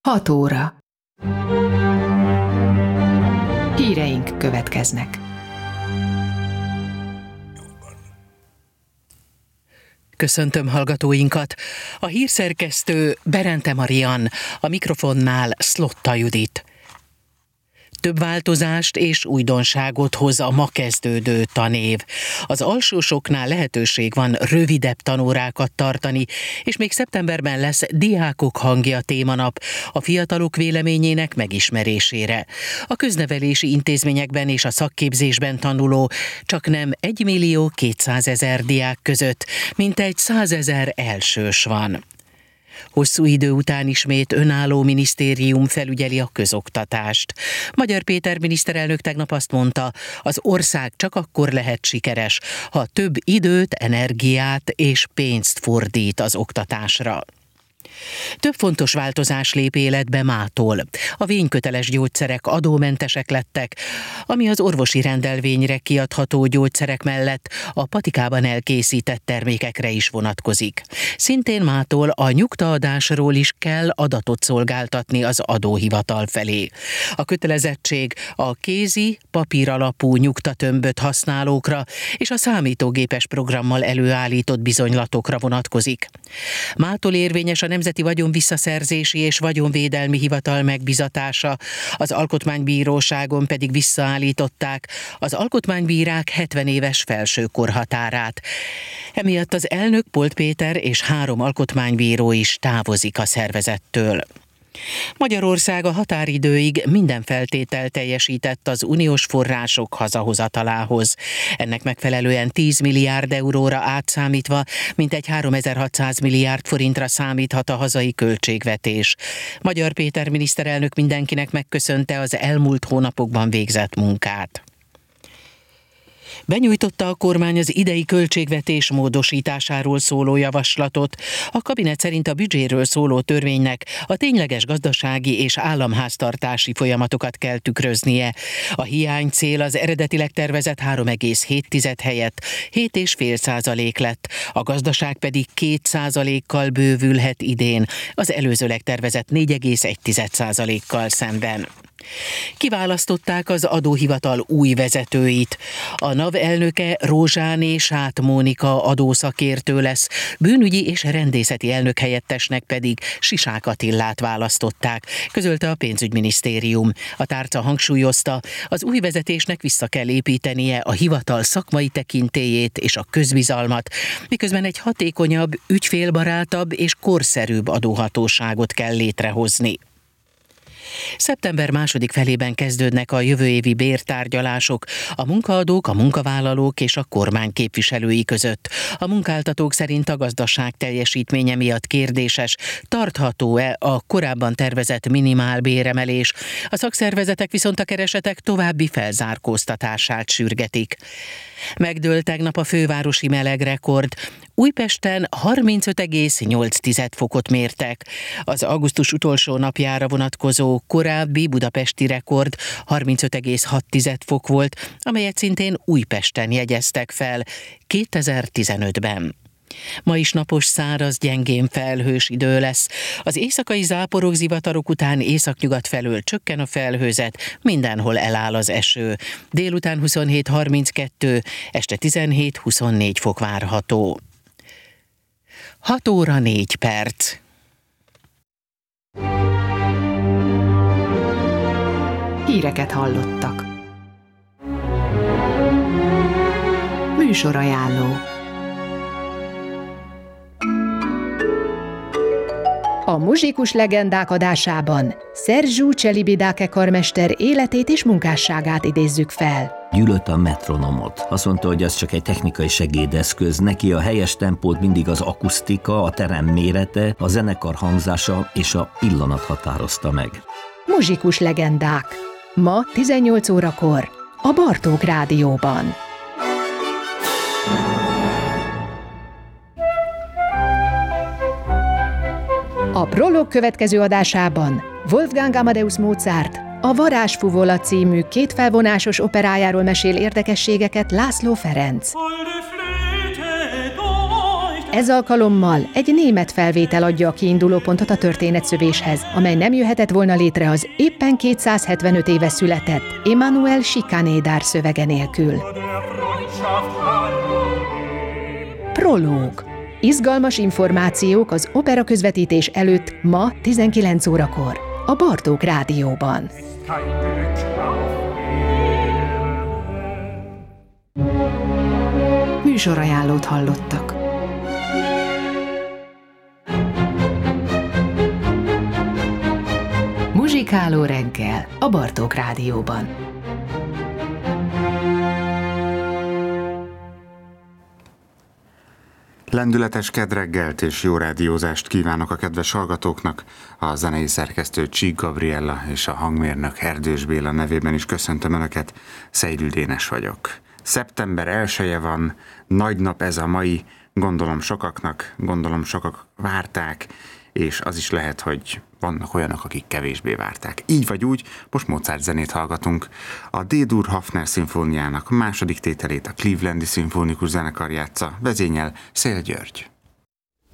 6 óra. Híreink következnek. Köszöntöm hallgatóinkat! A hírszerkesztő Berente Marian, a mikrofonnál Szlotta Judit. Több változást és újdonságot hoz a ma kezdődő tanév. Az alsósoknál lehetőség van rövidebb tanórákat tartani, és még szeptemberben lesz Diákok hangja témanap a fiatalok véleményének megismerésére. A köznevelési intézményekben és a szakképzésben tanuló csaknem 1 200 000 diák között mintegy 100 000 elsős van. Hosszú idő után ismét önálló minisztérium felügyeli a közoktatást. Magyar Péter miniszterelnök tegnap azt mondta, az ország csak akkor lehet sikeres, ha több időt, energiát és pénzt fordít az oktatásra. Több fontos változás lép életbe mától. A vényköteles gyógyszerek adómentesek lettek, ami az orvosi rendelvényre kiadható gyógyszerek mellett a patikában elkészített termékekre is vonatkozik. Szintén mától a nyugtaadásról is kell adatot szolgáltatni az adóhivatal felé. A kötelezettség a kézi, papíralapú nyugtatömböt használókra és a számítógépes programmal előállított bizonylatokra vonatkozik. Mától érvényes a Nemzeti Vagyonvisszaszerzési és Vagyonvédelmi Hivatal megbizatása, az Alkotmánybíróságon pedig visszaállították az alkotmánybírák 70 éves felső korhatárát. Emiatt az elnök Polt Péter és 3 alkotmánybíró is távozik a szervezettől. Magyarország a határidőig minden feltételt teljesített az uniós források hazahozatalához. Ennek megfelelően 10 milliárd euróra átszámítva mintegy 3600 milliárd forintra számíthat a hazai költségvetés. Magyar Péter miniszterelnök mindenkinek megköszönte az elmúlt hónapokban végzett munkát. Benyújtotta a kormány az idei költségvetés módosításáról szóló javaslatot. A kabinet szerint a büdzséről szóló törvénynek a tényleges gazdasági és államháztartási folyamatokat kell tükröznie. A hiánycél az eredetileg tervezett 3,7 helyett 7,5% lett, a gazdaság pedig 2%-kal bővülhet idén, az előzőleg tervezett 4,1%-kal szemben. Kiválasztották az adóhivatal új vezetőit. A NAV elnöke Rózsáné Sát Mónika adószakértő lesz, bűnügyi és rendészeti elnök helyettesnek pedig Sisák Attillát választották, közölte a pénzügyminisztérium. A tárca hangsúlyozta, az új vezetésnek vissza kell építenie a hivatal szakmai tekintélyét és a közbizalmat, miközben egy hatékonyabb, ügyfélbarátabb és korszerűbb adóhatóságot kell létrehozni. Szeptember második felében kezdődnek a jövő évi bértárgyalások a munkaadók, a munkavállalók és a kormány képviselői között. A munkáltatók szerint a gazdaság teljesítménye miatt kérdéses, tartható-e a korábban tervezett minimálbéremelés. A szakszervezetek viszont a keresetek további felzárkóztatását sürgetik. Megdőlt tegnap a fővárosi melegrekord. Újpesten 35,8 fokot mértek. Az augusztus utolsó napjára vonatkozó korábbi budapesti rekord 35,6 fok volt, amelyet szintén Újpesten jegyeztek fel 2015-ben. Ma is napos, száraz, gyengén felhős idő lesz. Az éjszakai záporok, zivatarok után északnyugat felől csökken a felhőzet, mindenhol eláll az eső. Délután 27-32, este 17-24 fok várható. 6 óra 4 perc. Híreket hallottak. Műsorajánló. A muzsikus legendák adásában Sergiu Celibidache karmester életét és munkásságát idézzük fel. Gyűlölt a metronomot. Azt mondta, hogy az csak egy technikai segédeszköz. Neki a helyes tempót mindig az akusztika, a terem mérete, a zenekar hangzása és a pillanat határozta meg. Muzsikus legendák. Ma 18 órakor a Bartók Rádióban. A Prolog következő adásában Wolfgang Amadeus Mozart a Varázsfuvola című kétfelvonásos operájáról mesél érdekességeket László Ferenc. Ez alkalommal egy német felvétel adja a kiindulópontot a történetszövéshez, amely nem jöhetett volna létre az éppen 275 éve született Emanuel Schikaneder szövege nélkül. Prológ. Izgalmas információk az opera közvetítés előtt ma 19 órakor a Bartók Rádióban. Műsorajánlót hallottak. Muzsikáló reggel a Bartók Rádióban. Lendületes kedreggelt és jó rádiózást kívánok a kedves hallgatóknak. A zenei szerkesztő Csík Gabriella és a hangmérnök Erdős Béla nevében is köszöntöm Önöket. Szeiről Dénes vagyok. Szeptember 1-je van, nagy nap ez a mai, gondolom sokak várták, és az is lehet, hogy vannak olyanok, akik kevésbé várták. Így vagy úgy, most Mozart zenét hallgatunk. A D-dur Hafner szimfóniának második tételét a Clevelandi Szimfonikus Zenekar játsza, vezényel Széll György.